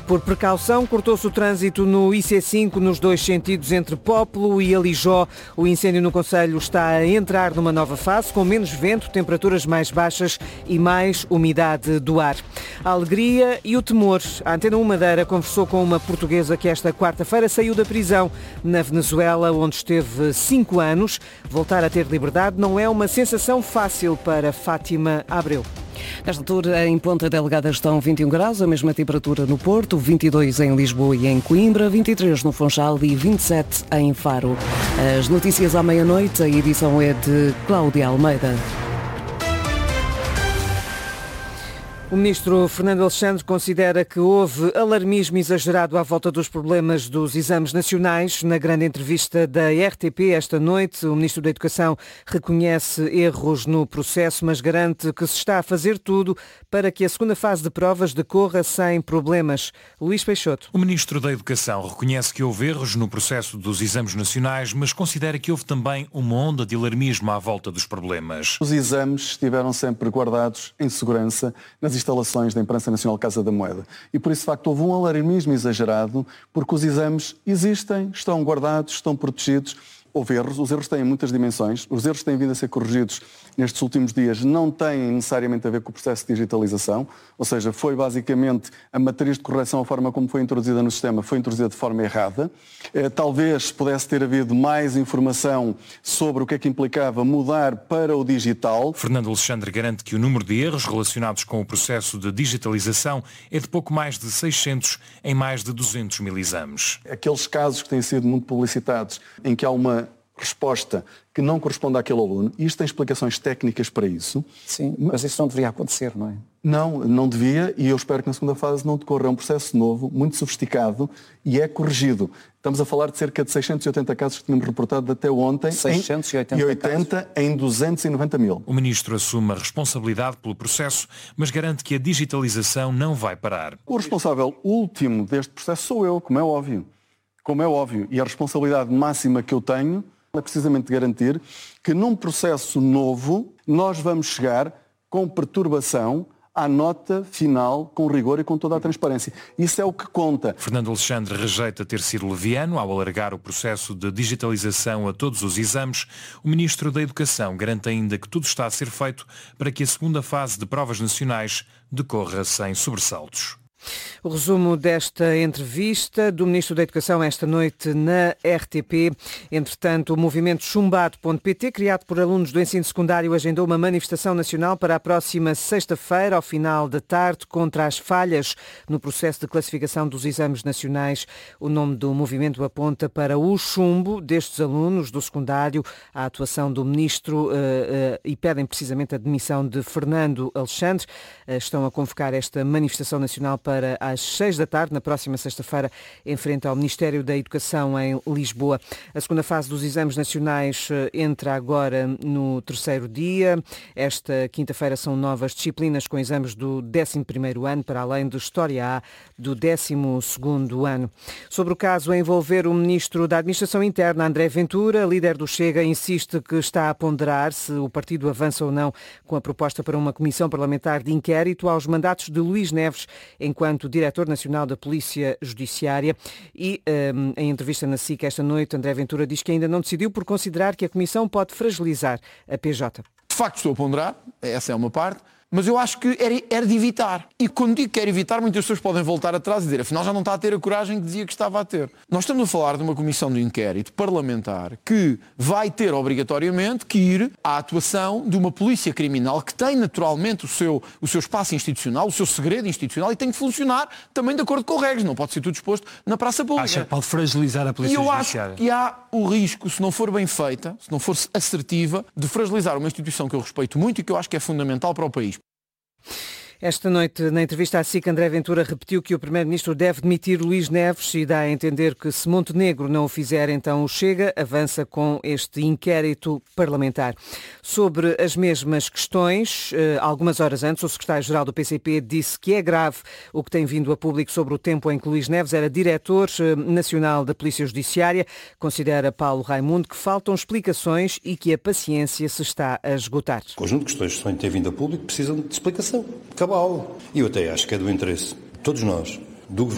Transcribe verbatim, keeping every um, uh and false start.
Por precaução, cortou-se o trânsito no I C cinco nos dois sentidos entre Pópulo e Alijó. O incêndio no concelho está a entrar numa nova fase, com menos vento, temperaturas mais baixas e mais umidade do ar. A alegria e o temor. A Antena um Madeira conversou com uma portuguesa que esta quarta-feira saiu da prisão na Venezuela, onde esteve cinco anos. Voltar a ter liberdade não é uma sensação fácil para Fátima Abreu. Nesta altura, em Ponta Delgada estão vinte e um graus, a mesma temperatura no Porto, vinte e dois em Lisboa e em Coimbra, vinte e três no Funchal e vinte e sete em Faro. As notícias à meia-noite, a edição é de Cláudia Almeida. O ministro Fernando Alexandre considera que houve alarmismo exagerado à volta dos problemas dos exames nacionais. Na grande entrevista da R T P esta noite, o ministro da Educação reconhece erros no processo, mas garante que se está a fazer tudo para que a segunda fase de provas decorra sem problemas. Luís Peixoto. O ministro da Educação reconhece que houve erros no processo dos exames nacionais, mas considera que houve também uma onda de alarmismo à volta dos problemas. Os exames estiveram sempre guardados em segurança nas instalações da Imprensa Nacional Casa da Moeda. E por isso, de facto, houve um alarmismo exagerado, porque os exames existem, estão guardados, estão protegidos. Houve erros, os erros têm muitas dimensões, os erros têm vindo a ser corrigidos nestes últimos dias, não têm necessariamente a ver com o processo de digitalização, ou seja, foi basicamente a matriz de correção, a forma como foi introduzida no sistema, foi introduzida de forma errada. Eh, talvez pudesse ter havido mais informação sobre o que é que implicava mudar para o digital. Fernando Alexandre garante que o número de erros relacionados com o processo de digitalização é de pouco mais de seiscentos em mais de duzentos mil exames. Aqueles casos que têm sido muito publicitados, em que há uma resposta que não corresponde àquele aluno, e isto tem explicações técnicas para isso. Sim, mas isso não deveria acontecer, não é? Não, não devia, e eu espero que na segunda fase não decorra. É um processo novo, muito sofisticado, e é corrigido. Estamos a falar de cerca de seiscentos e oitenta casos que tínhamos reportado até ontem, seiscentos e oitenta em, e oitenta em duzentos e noventa mil. O ministro assume a responsabilidade pelo processo, mas garante que a digitalização não vai parar. O responsável último deste processo sou eu, como é óbvio. Como é óbvio, e a responsabilidade máxima que eu tenho é precisamente garantir que num processo novo nós vamos chegar com perturbação à nota final, com rigor e com toda a transparência. Isso é o que conta. Fernando Alexandre rejeita ter sido leviano ao alargar o processo de digitalização a todos os exames. O ministro da Educação garante ainda que tudo está a ser feito para que a segunda fase de provas nacionais decorra sem sobressaltos. O resumo desta entrevista do Ministro da Educação esta noite na R T P. Entretanto, o movimento chumbado ponto pt, criado por alunos do ensino secundário, agendou uma manifestação nacional para a próxima sexta-feira, ao final da tarde, contra as falhas no processo de classificação dos exames nacionais. O nome do movimento aponta para o chumbo destes alunos do secundário, a atuação do Ministro uh, uh, e pedem precisamente a demissão de Fernando Alexandre. Uh, estão a convocar esta manifestação nacional para para às seis da tarde, na próxima sexta-feira, em frente ao Ministério da Educação em Lisboa. A segunda fase dos exames nacionais entra agora no terceiro dia. Esta quinta-feira são novas disciplinas com exames do décimo primeiro ano, para além de História A do décimo segundo ano. Sobre o caso a envolver o Ministro da Administração Interna, André Ventura, líder do Chega, insiste que está a ponderar se o partido avança ou não com a proposta para uma comissão parlamentar de inquérito aos mandatos de Luís Neves, enquanto Diretor Nacional da Polícia Judiciária. E um, em entrevista na S I C esta noite, André Ventura diz que ainda não decidiu por considerar que a Comissão pode fragilizar a P J. De facto estou a ponderar, essa é uma parte, mas eu acho que era, era de evitar. E quando digo que era evitar, muitas pessoas podem voltar atrás e dizer, afinal já não está a ter a coragem que dizia que estava a ter. Nós estamos a falar de uma comissão de inquérito parlamentar que vai ter obrigatoriamente que ir à atuação de uma polícia criminal que tem naturalmente o seu, o seu espaço institucional, o seu segredo institucional, e tem que funcionar também de acordo com regras. Não pode ser tudo exposto na praça pública. Acha que pode fragilizar a polícia judiciária? E eu acho que há o risco, se não for bem feita, se não for assertiva, de fragilizar uma instituição que eu respeito muito e que eu acho que é fundamental para o país. Esta noite, na entrevista à S I C, André Ventura repetiu que o Primeiro-Ministro deve demitir Luís Neves e dá a entender que se Montenegro não o fizer, então o Chega avança com este inquérito parlamentar. Sobre as mesmas questões, algumas horas antes, o secretário-geral do P C P disse que é grave o que tem vindo a público sobre o tempo em que Luís Neves era diretor nacional da Polícia Judiciária. Considera Paulo Raimundo que faltam explicações e que a paciência se está a esgotar. O conjunto de questões que têm ter vindo a público precisam de explicação. E eu até acho que é do interesse de todos nós, do Governo,